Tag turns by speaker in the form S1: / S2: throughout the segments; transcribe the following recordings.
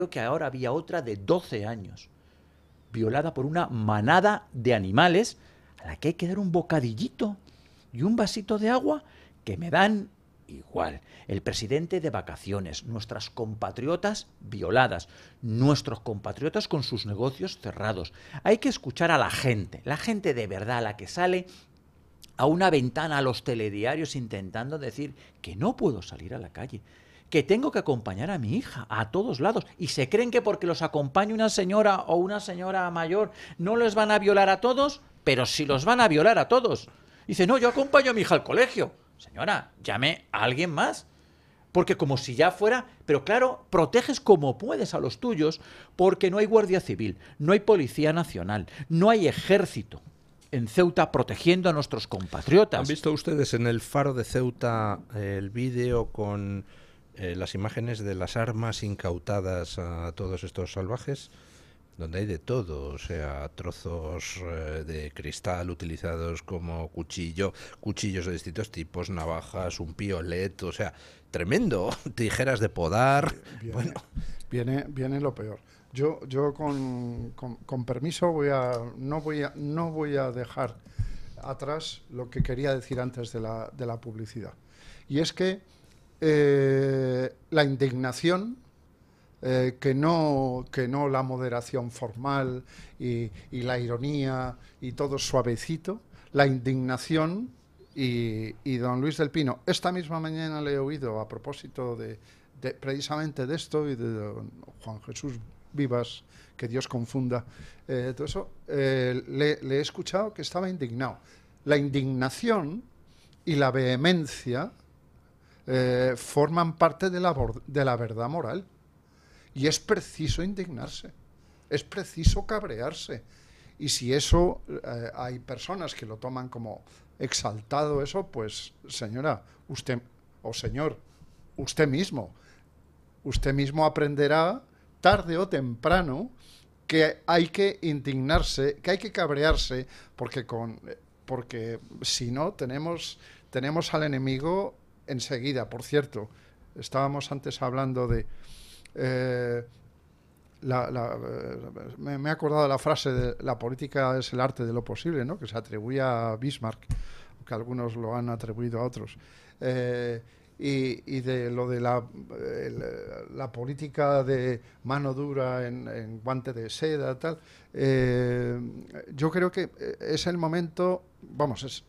S1: que ahora había otra de 12 años, violada por una manada de animales a la que hay que dar un bocadillito y un vasito de agua que me dan igual. El presidente de vacaciones, nuestras compatriotas violadas, nuestros compatriotas con sus negocios cerrados. Hay que escuchar a la gente de verdad, la que sale a una ventana a los telediarios intentando decir que no puedo salir a la calle, que tengo que acompañar a mi hija a todos lados, y se creen que porque los acompañe una señora o una señora mayor no les van a violar a todos, pero sí los van a violar a todos. Dice, no, yo acompaño a mi hija al colegio. Señora, llame a alguien más. Porque como si ya fuera... Pero claro, proteges como puedes a los tuyos, porque no hay Guardia Civil, no hay Policía Nacional, no hay ejército en Ceuta protegiendo a nuestros compatriotas.
S2: ¿Han visto ustedes en el Faro de Ceuta el vídeo con las imágenes de las armas incautadas a todos estos salvajes? Donde hay de todo, o sea, trozos de cristal utilizados como cuchillos de distintos tipos, navajas, un piolet, o sea, tremendo, tijeras de podar.
S3: Viene lo peor. Yo con permiso no voy a dejar atrás lo que quería decir antes de la publicidad. Y es que la indignación, que no la moderación formal y la ironía y todo suavecito, la indignación y don Luis del Pino. Esta misma mañana le he oído a propósito de precisamente de esto y de don Juan Jesús Vivas, que Dios confunda, todo eso, le he escuchado que estaba indignado. La indignación y la vehemencia forman parte de la verdad moral. Y es preciso indignarse, es preciso cabrearse. Y si eso, hay personas que lo toman como exaltado eso, pues señora, usted, o señor, usted mismo aprenderá tarde o temprano que hay que indignarse, que hay que cabrearse, porque si no tenemos al enemigo enseguida. Por cierto, estábamos antes hablando de... me he acordado de la frase de la política es el arte de lo posible, ¿no? Que se atribuía a Bismarck, que algunos lo han atribuido a otros, y de lo de la política de mano dura en guante de seda, tal. Yo creo que es el momento, vamos, es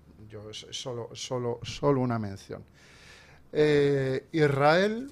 S3: solo una mención. Israel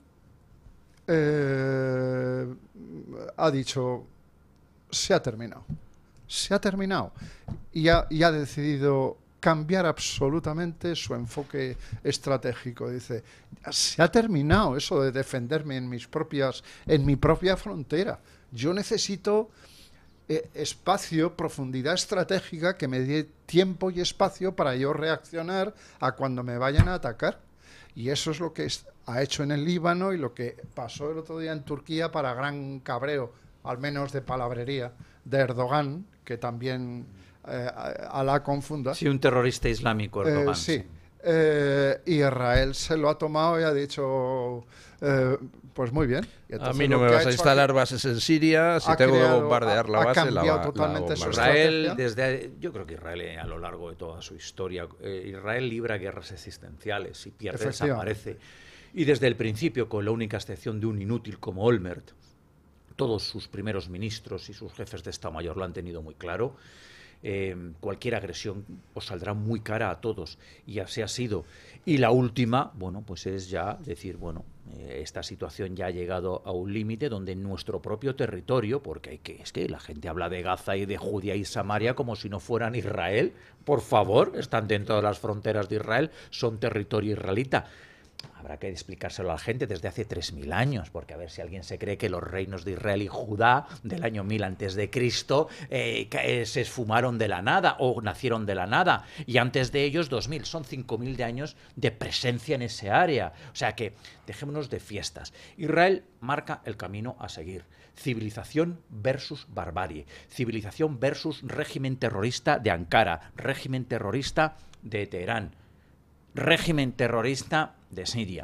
S3: ha dicho, se ha terminado y ha decidido cambiar absolutamente su enfoque estratégico. Dice, se ha terminado eso de defenderme en mi propia frontera. Yo necesito espacio, profundidad estratégica que me dé tiempo y espacio para yo reaccionar a cuando me vayan a atacar. Y eso es lo que ha hecho en el Líbano y lo que pasó el otro día en Turquía, para gran cabreo, al menos de palabrería, de Erdogan, que también Alá confunda.
S1: Sí, un terrorista islámico, Erdogan.
S3: Sí. Israel se lo ha tomado y ha dicho, pues muy bien.
S2: A mí no me vas a instalar bases en Siria, si tengo que bombardear la base, la
S3: totalmente su
S1: Israel, yo creo que Israel, a lo largo de toda su historia, Israel libra guerras existenciales, si pierde desaparece. Y desde el principio, con la única excepción de un inútil como Olmert, todos sus primeros ministros y sus jefes de Estado Mayor lo han tenido muy claro. Cualquier agresión os saldrá muy cara a todos, y así ha sido. Y la última, bueno, pues es ya decir, bueno, esta situación ya ha llegado a un límite donde en nuestro propio territorio, porque es que la gente habla de Gaza y de Judea y Samaria como si no fueran Israel. Por favor, están dentro de las fronteras de Israel, son territorio israelita. Habrá que explicárselo a la gente desde hace 3000 años, porque a ver si alguien se cree que los reinos de Israel y Judá del año 1000 a.C. Se esfumaron de la nada o nacieron de la nada, y antes de ellos 2000, son 5000 de años de presencia en ese área. O sea que dejémonos de fiestas. Israel marca el camino a seguir. Civilización versus barbarie, civilización versus régimen terrorista de Ankara, régimen terrorista de Teherán, régimen terrorista de Siria.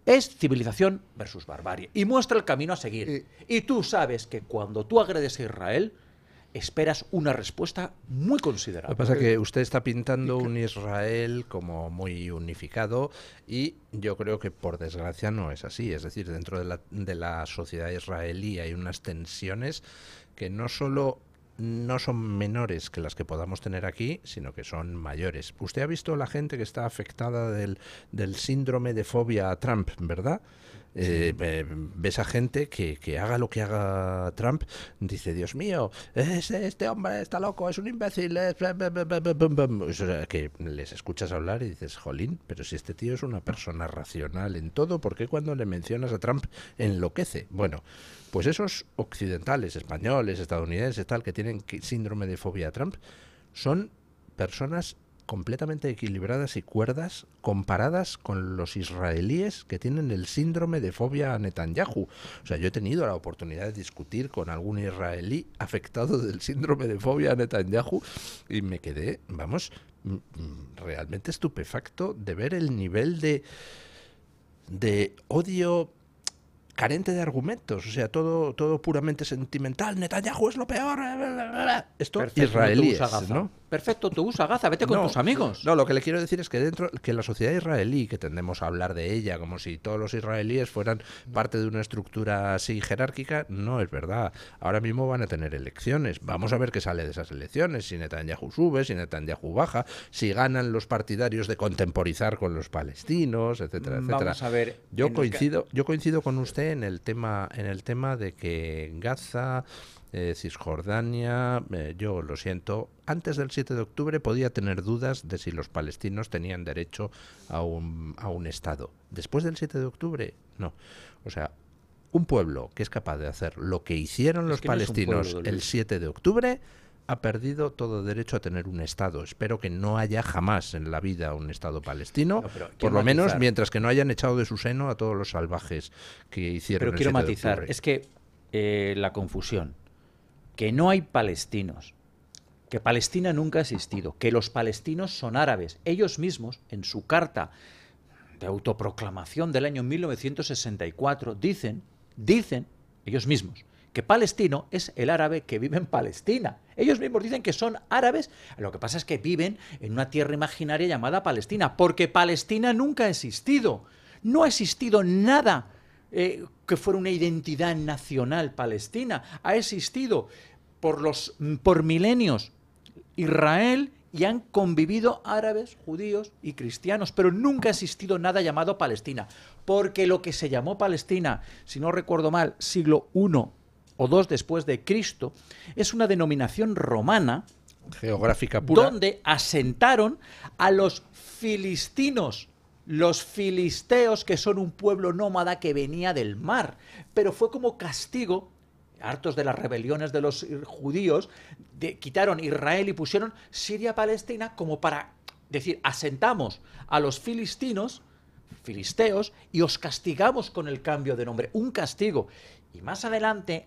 S1: Es civilización versus barbarie. Y muestra el camino a seguir. Y tú sabes que cuando tú agredes a Israel, esperas una respuesta muy considerable.
S2: Lo que pasa es que usted está pintando un Israel como muy unificado y yo creo que por desgracia no es así. Es decir, dentro de la sociedad israelí hay unas tensiones que no solo no son menores que las que podamos tener aquí, sino que son mayores. Usted ha visto la gente que está afectada del síndrome de fobia a Trump, ¿verdad? Ves a gente que haga lo que haga Trump, dice, Dios mío, este hombre está loco, es un imbécil, o sea, que les escuchas hablar y dices, jolín, pero si este tío es una persona racional en todo, ¿por qué cuando le mencionas a Trump enloquece? Bueno, pues esos occidentales, españoles, estadounidenses, tal, que tienen síndrome de fobia a Trump, son personas completamente equilibradas y cuerdas comparadas con los israelíes que tienen el síndrome de fobia a Netanyahu. O sea, yo he tenido la oportunidad de discutir con algún israelí afectado del síndrome de fobia a Netanyahu y me quedé, vamos, realmente estupefacto de ver el nivel de odio carente de argumentos, o sea, todo puramente sentimental. Netanyahu es lo peor. Esto
S1: Perfecto,
S2: israelíes, ¿no?
S1: Perfecto, tú usa Gaza, vete con tus amigos.
S2: No, lo que le quiero decir es que que la sociedad israelí, que tendemos a hablar de ella como si todos los israelíes fueran parte de una estructura así jerárquica, no es verdad. Ahora mismo van a tener elecciones. Vamos a ver qué sale de esas elecciones, si Netanyahu sube, si Netanyahu baja, si ganan los partidarios de contemporizar con los palestinos, etcétera, etcétera.
S1: Vamos a ver.
S2: Yo coincido con usted en el tema de que Gaza, Cisjordania, yo lo siento, antes del 7 de octubre podía tener dudas de si los palestinos tenían derecho a un Estado. Después del 7 de octubre, no. O sea, un pueblo que es capaz de hacer lo que hicieron los palestinos el 7 de octubre ha perdido todo derecho a tener un Estado. Espero que no haya jamás en la vida un Estado palestino, por lo menos mientras que no hayan echado de su seno a todos los salvajes que hicieron el 7 de octubre.
S1: Pero quiero matizar, es que la confusión, que no hay palestinos, que Palestina nunca ha existido, que los palestinos son árabes. Ellos mismos, en su carta de autoproclamación del año 1964, dicen, ellos mismos, que palestino es el árabe que vive en Palestina. Ellos mismos dicen que son árabes, lo que pasa es que viven en una tierra imaginaria llamada Palestina, porque Palestina nunca ha existido. No ha existido nada que fuera una identidad nacional palestina. Ha existido por milenios Israel y han convivido árabes, judíos y cristianos, pero nunca ha existido nada llamado Palestina, porque lo que se llamó Palestina, si no recuerdo mal, siglo I o II después de Cristo, es una denominación romana
S2: geográfica pura,
S1: donde asentaron a los filistinos, los filisteos, que son un pueblo nómada que venía del mar, pero fue como castigo, hartos de las rebeliones de los judíos, quitaron Israel y pusieron Siria-Palestina como para decir, asentamos a los filisteos, y os castigamos con el cambio de nombre, un castigo. Y más adelante,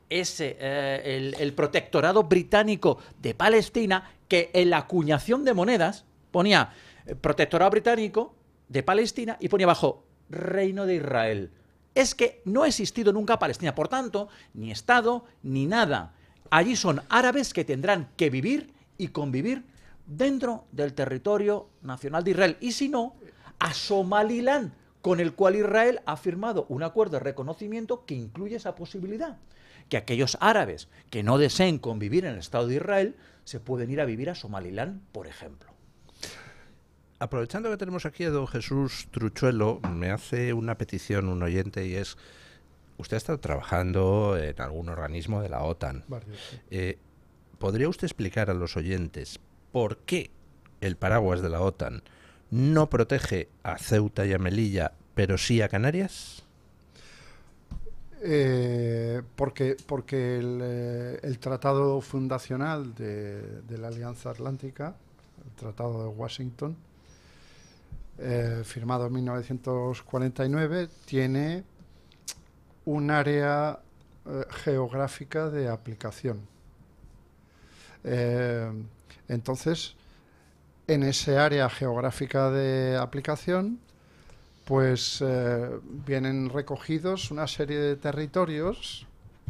S1: el protectorado británico de Palestina, que en la acuñación de monedas ponía protectorado británico de Palestina y ponía abajo Reino de Israel. Es que no ha existido nunca Palestina, por tanto, ni Estado ni nada. Allí son árabes que tendrán que vivir y convivir dentro del territorio nacional de Israel. Y si no, a Somaliland, con el cual Israel ha firmado un acuerdo de reconocimiento que incluye esa posibilidad. Que aquellos árabes que no deseen convivir en el Estado de Israel se pueden ir a vivir a Somaliland, por ejemplo.
S2: Aprovechando que tenemos aquí a don Jesús Truchuelo, me hace una petición un oyente y es, usted ha estado trabajando en algún organismo de la OTAN. ¿Podría usted explicar a los oyentes por qué el paraguas de la OTAN no protege a Ceuta y a Melilla, pero sí a Canarias?
S3: Porque el tratado fundacional de la Alianza Atlántica, el Tratado de Washington, firmado en 1949, tiene un área geográfica de aplicación. Entonces, en ese área geográfica de aplicación pues vienen recogidos una serie de territorios